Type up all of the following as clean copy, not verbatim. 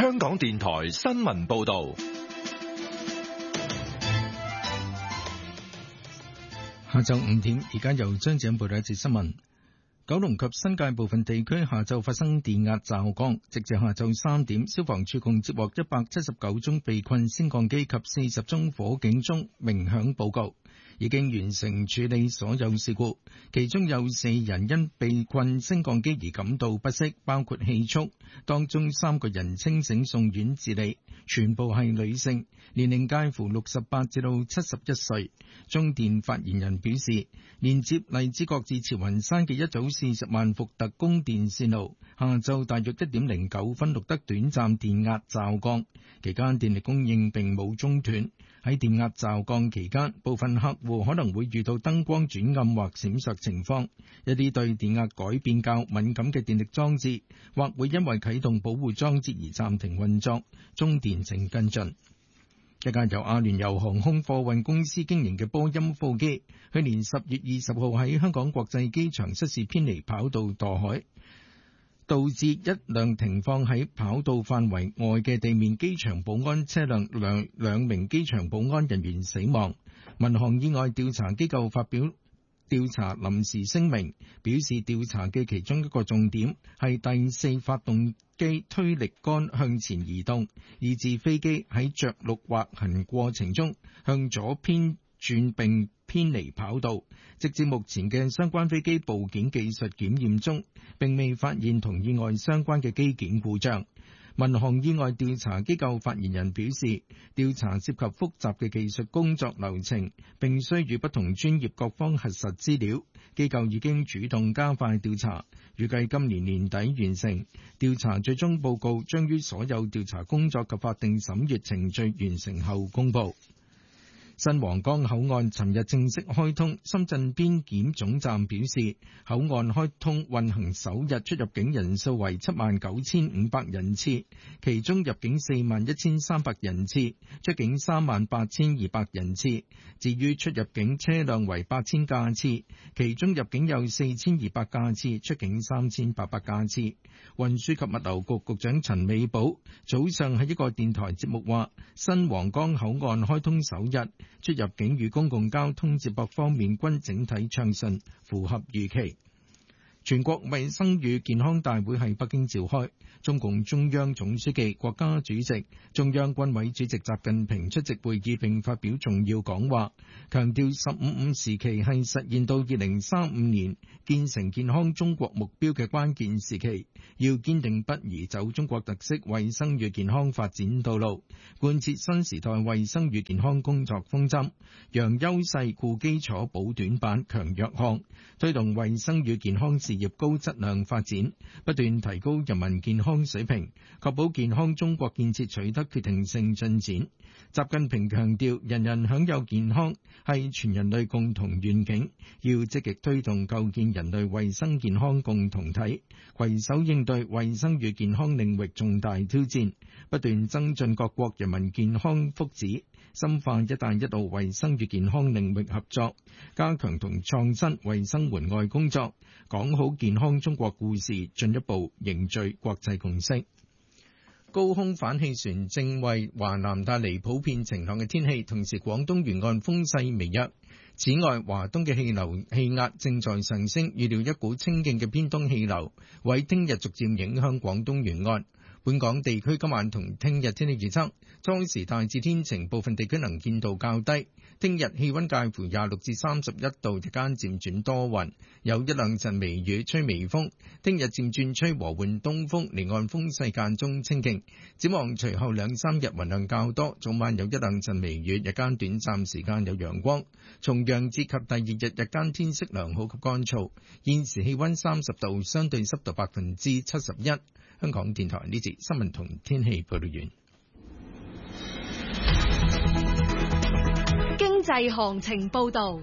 香港電台新聞報道。 下晝5點，而家由張子欣報道一節新聞。九龍及新界部分地區下晝發生電壓驟降，直至下晝3點，消防處共接獲179宗被困升降機及40宗火警鐘鳴響報告，已經完成處理所有事故。其中有4人因被困升降機而感到不適，包括氣促，當中3個人清醒送院治理，全部係女性，年齡介乎68至到71歲。中電發言人表示，連接荔枝角至慈雲山嘅一組40萬伏特供電線路，下晝大約1點09分錄得短暫電壓驟降，期間電力供應並冇中斷。喺電壓驟降期間，部分客戶可能會遇到燈光轉暗或閃爍情況，一啲對電壓改變較敏感嘅電力裝置，或會因為啟動保護裝置而暫停運作。中電正跟進。一架由阿聯酋航空貨運公司經營嘅波音貨機，去年10月20號喺香港國際機場失事偏離跑道墮海，導致一輛停放喺跑道範圍外嘅地面機場保安車輛兩名機場保安人員死亡。民航意外調查機構發表調查臨時聲明，表示調查嘅其中一個重點係第4發動機推力桿向前移動，以致飛機喺着陸滑行過程中向左偏轉並偏離跑道。直至目前嘅相關飛機部件技術檢驗中，並未發現同意外相關嘅機件故障。民航意外調查機構發言人表示，調查涉及複雜嘅技術工作流程，並需與不同專業各方核實資料。機構已經主動加快調查，預計今年年底完成調查，最終報告將於所有調查工作及法定審閱程序完成後公佈。新皇崗口岸尋日正式開通，深圳邊檢總站表示，口岸開通運行首日出入境人數為79,500人次，其中入境41,300人次，出境38,200人次。至於出入境車輛為8,000架次，其中入境有4,200架次，出境3,800架次。運輸及物流局局長陳美寶早上喺一個電台節目話，新皇崗口岸開通首日，出入境與公共交通接駁方面均整體暢順，符合預期。全國衛生與健康大會喺北京召開，中共中央總書記、國家主席、中央軍委主席習近平出席會議並發表重要講話，強調15+5時期係實現到2035年建成健康中國目標嘅關鍵時期，要堅定不移走中國特色衛生與健康發展道路，貫徹新時代衛生與健康工作方針，揚優勢固基礎補短板強弱項，推動衛生與健康事業高質量發展，不斷提高人民健康水平，確保健康中國建設取得決定性進展。習近平強調，人人享有健康係全人類共同願景，要積極推動構建人類衛生健康共同體，攜手應對衛生與健康領域重大挑戰，不斷增進各國人民健康福祉，深化一帶一路衛生與健康領域合作，加強同創新衛生援外工作，講好健康中國故事，進一步凝聚國際共識。高空反氣旋正為華南帶嚟普遍晴朗嘅天氣，同時廣東沿岸風勢微弱。此外，華東嘅氣壓正在上升，預料一股清勁嘅偏東氣流會聽日逐漸影響廣東沿岸。本港地區今晚同聽日天氣預測，初時大致天晴，部分地區能見度較低。聽日氣溫介乎26至31度，日間漸轉多雲，有一兩陣微雨，吹微風。聽日漸轉吹和緩東風，離岸風勢間中清勁。展望隨後2-3日雲量較多，早晚有一兩陣微雨，日間短暫時間有陽光。重陽節及第二日日間天色良好及乾燥。現時氣溫30度，相對濕度71%。香港電台呢節新聞同天氣報道完。 經濟行情報道。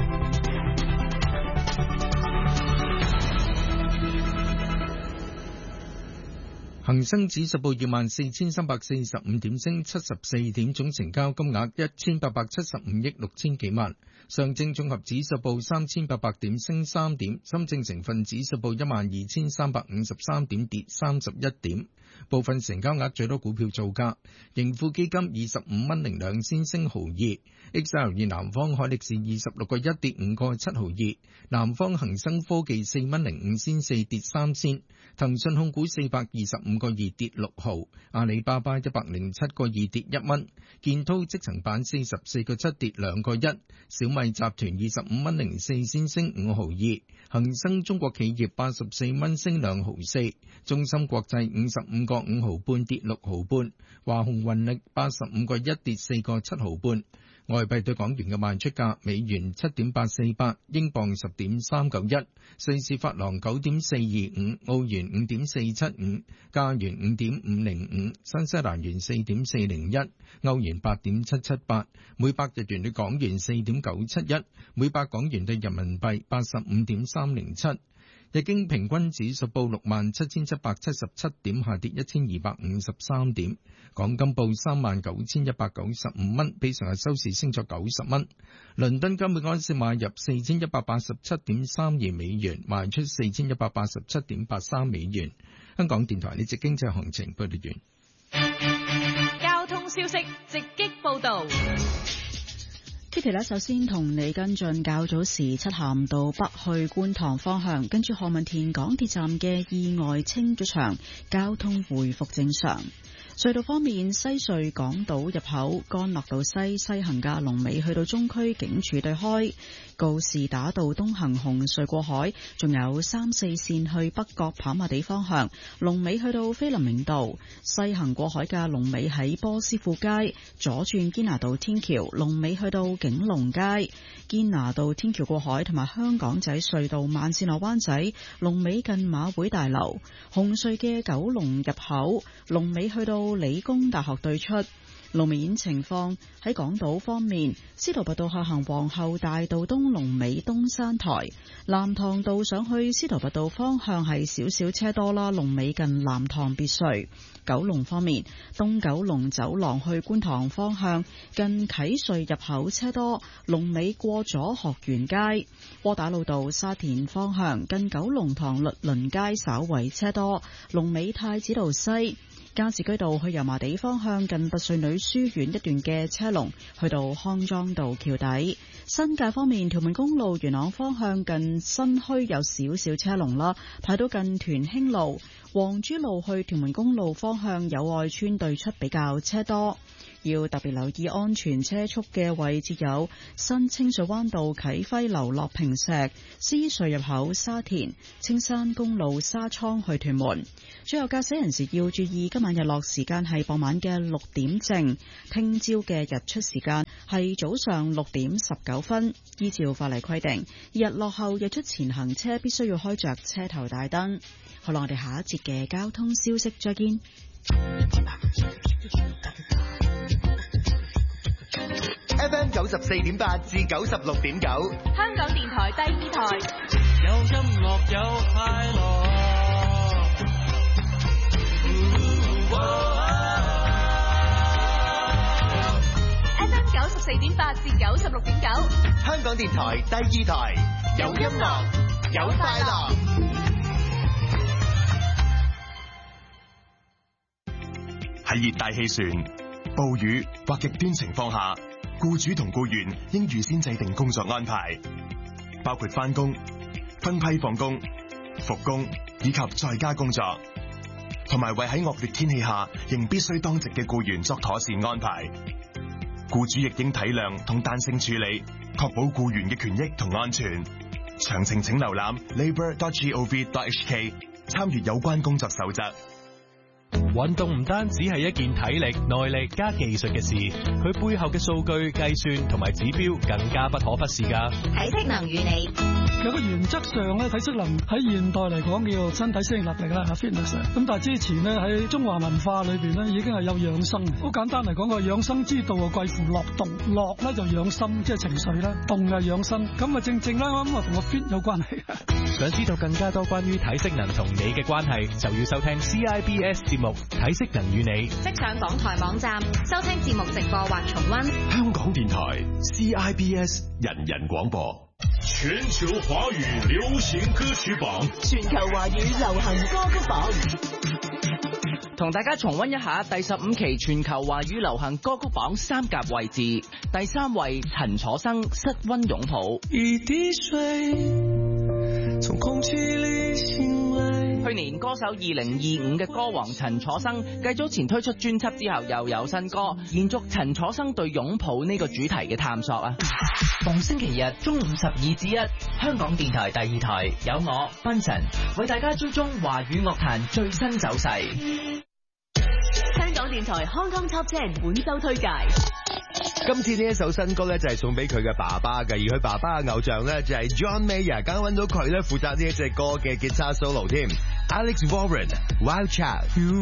恒生指數報24,345點，升74點，總成交金額1875億6千幾萬。上證綜合指數報3800點，升3點。深證成分指數報12353點，跌31點。 部分成交額最多股票造價：盈富基金25蚊零2仙升毫二 ，XL 南方海力士26個1跌5個7毫二，南方恒生科技4蚊零5仙4跌3仙，騰訊控股425個2跌6毫，阿里巴巴107個2跌1蚊，建滔積層板44個7跌2個1，小米集團25蚊零4仙升5毫2，恒生中國企業84蚊升2毫4，中芯國際55個5毫半跌6毫半，華虹雲力85個1跌4個7毫半。外幣對港元嘅賣出價：美元7.848，英鎊10.391，瑞士法郎9.425，澳元5.475，加元5.505，新西蘭元4.401，歐元8.778，每百日元對港元4.971，每百港元對人民幣85.307。日經平均指數報67,777點，下跌1253點。港金報39,195蚊，比上日收市升咗90蚊。倫敦金每盎司買入4,187.32美元，賣出4,187.83美元。香港電台呢節經濟行情報道完。 交通消息直擊報道。 Kitty 呢，首先同你跟進較早時漆咸道北去觀塘方向，跟住何文田港鐵站嘅意外清咗場，交通回復正常。隧道方面，西隧港島入口干諾道西行嘅龍尾去到中區警署對開，告士打道東行紅隧過海，仲有3、4線去北角跑馬地方向，龍尾去到菲林明道，西行過海嘅龍尾喺波斯富街，左轉堅拿道天橋，龍尾去到景隆街，堅拿道天橋過海同埋香港仔隧道慢線落灣仔，龍尾近馬會大樓，紅隧嘅九龍入口，龍尾去到理工大學對出。路面情況喺港島方面，司徒拔道下行皇后大道東龍尾東山台，藍塘道上去司徒拔道方向係少少車多啦，龍尾近藍塘別墅。九龍方面，東九龍走廊去觀塘方向近啟瑞入口車多，龍尾過咗學園街。窩打老道沙田方向近九龍塘律倫街稍為車多，龍尾太子道西。加士居道去油麻地方向近拔萃女書院一段嘅車龍去到康莊道橋底。新界方面，屯門公路元朗方向近新墟有少少車龍啦，排到近屯興路。黃珠路去屯門公路方向友愛邨對出比較車多，要特別留意安全車速嘅位置有新清水灣道啟輝樓落坪石、獅隧入口沙田、青山公路沙倉去屯門。最後駕駛人士要注意，今晚日落時間係傍晚嘅6點正，聽朝嘅日出時間係早上6點19分。依照法例規定，日落後日出前行車必須要開着車頭大燈。好啦，我哋下一節嘅交通消息再見。 FM 94.8至96.9， 香港電台第2台， 有音樂有快樂。 FM 94.8至96.9， 香港電台第2台，有音樂有快樂。 喺熱帶氣旋、暴雨或極端情況下，僱主同僱員應預先制定工作安排，包括返工、分批放工、復工以及在家工作，同埋為喺惡劣天氣下仍必須當值嘅僱員作妥善安排。僱主亦應體諒同彈性處理，確保僱員嘅權益同安全。詳情請瀏覽 labour.gov.hk， 參閱有關工作守則。 運動唔單止係一件體力、耐力加技術嘅事，佢背後嘅數據計算同埋指標更加不可忽視㗎。 體適能與你有個原則上咧，體適能喺現代嚟講叫做身體適應能力啦，fitness。咁但係之前咧喺中華文化裏邊咧已經係有養生。好簡單嚟講，個養生之道啊，貴乎樂動。樂咧就養心，即係情緒啦；動啊養生。咁啊正啦，咁啊同個 fit 有關係。 想知道更加多關於體適能同你嘅關係，就要收聽 CIBS 節目《體適能與你》。 即上港台網站收聽節目直播或重溫。 香港電台 CIBS 人人廣播。 全球華語流行歌曲榜， 全球華語流行歌曲榜。 同大家重溫一下第15期全球華語流行歌曲榜3甲位置。第3位陳楚生室溫擁抱。 一滴水從空氣裡醒來。 去年歌手2025嘅歌王陳楚生繼早前推出專輯之後又有新歌，延續陳楚生對擁抱呢個主題嘅探索啊！逢星期日中午12至1，香港電台第2台有我賓神為大家追蹤華語樂壇最新走勢。 香港電台 Hong Kong Top 10本周推介。 今次呢一首新歌咧就係送俾佢嘅爸爸嘅，而佢爸爸嘅偶像咧就係 John Mayer， 剛揾到佢咧負責呢一隻歌嘅吉他 solo 添。Alex Warren Wild Child。